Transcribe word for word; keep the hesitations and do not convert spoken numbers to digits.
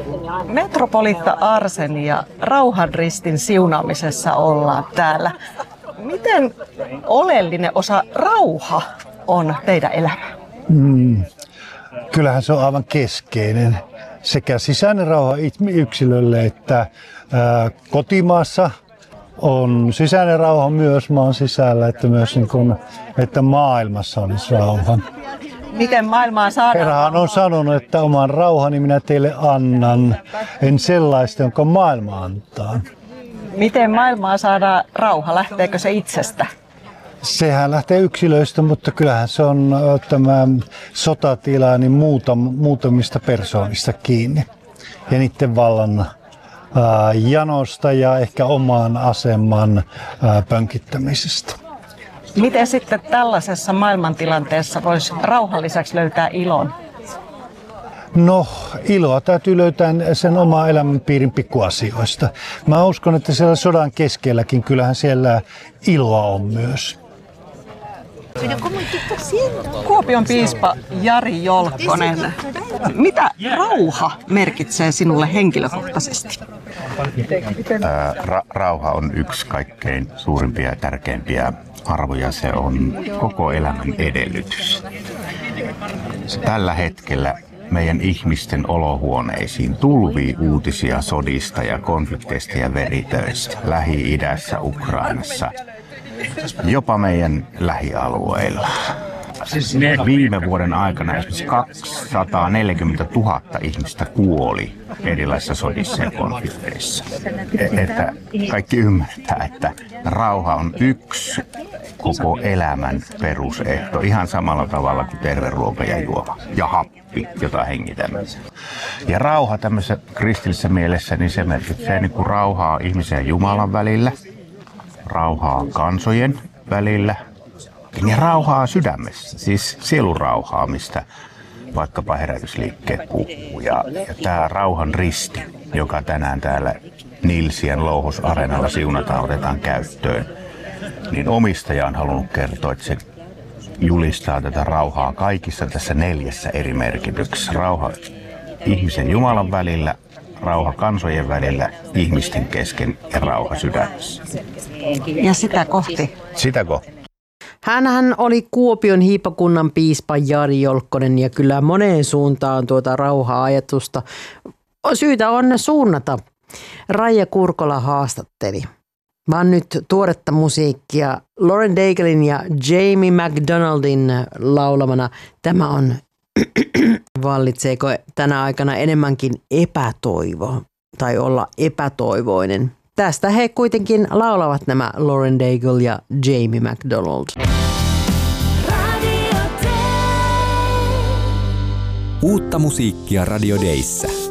Metropoliitta Arseni ja Rauhanristin siunaamisessa ollaan täällä. Miten oleellinen osa rauha on teidän elämää? Mm. Kyllähän se on aivan keskeinen. Sekä sisäinen rauha yksilölle että ää, kotimaassa on sisäinen rauha myös maan sisällä, että myös niin kuin, että maailmassa olisi rauha. Miten maailmaa saadaan? Herrahan on sanonut, että oman rauhani minä teille annan, en sellaista, jonka maailma antaa. Miten maailmaa saadaan rauha? Lähteekö se itsestä? Sehän lähtee yksilöistä, mutta kyllähän se on tämä sotatila niin muutam, muutamista persoonista kiinni. Ja niiden vallan ää, janosta ja ehkä oman aseman ää, pönkittämisestä. Miten sitten tällaisessa maailmantilanteessa voisi rauhan lisäksi löytää ilon? No, iloa täytyy löytää sen oman elämänpiirin pikkuasioista. Mä uskon, että siellä sodan keskelläkin kyllähän siellä iloa on myös. Kuopion piispa Jari Jolkkonen, mitä rauha merkitsee sinulle henkilökohtaisesti? Ra- rauha on yksi kaikkein suurimpia ja tärkeimpiä arvoja. Se on koko elämän edellytys. Tällä hetkellä meidän ihmisten olohuoneisiin tulvii uutisia sodista ja konflikteista ja veritöistä Lähi-idässä, Ukrainassa, jopa meidän lähialueilla. Viime vuoden aikana esimerkiksi kaksisataaneljäkymmentätuhatta ihmistä kuoli erilaisissa sodissa ja konflikteissa. Että kaikki ymmärtää, että rauha on yksi koko elämän perusehto ihan samalla tavalla kuin terve ruoka ja juoma ja happi, jota hengitämme. Ja rauha tämmöisessä kristillisessä mielessä, niin se merkitsee niin kuin rauhaa ihmisen ja Jumalan välillä, rauhaa kansojen välillä ja rauhaa sydämessä, siis sielun rauhaa, mistä vaikkapa herätysliikkeet puhuu. Ja, ja tämä rauhan risti, joka tänään täällä Nilsien louhosareenalla siunataan, otetaan käyttöön, niin omistaja on halunnut kertoa, että se julistaa tätä rauhaa kaikissa tässä neljässä eri merkityksessä. Rauha ihmisen Jumalan välillä, rauha kansojen välillä, ihmisten kesken ja rauha sydämessä. Ja sitä kohti. Sitä kohti. Hänhän oli Kuopion hiippakunnan piispa Jari Jolkkonen ja kyllä moneen suuntaan tuota rauha-ajatusta syytä on suunnata. Raija Kurkola haastatteli. Vaan nyt tuoretta musiikkia Lauren Daiglein ja Jamie McDonaldin laulamana. Tämä on, vallitseeko tänä aikana enemmänkin epätoivo tai olla epätoivoinen. Tästä he kuitenkin laulavat nämä Lauren Daigle ja Jamie McDonald. Uutta musiikkia Radio Dayssä.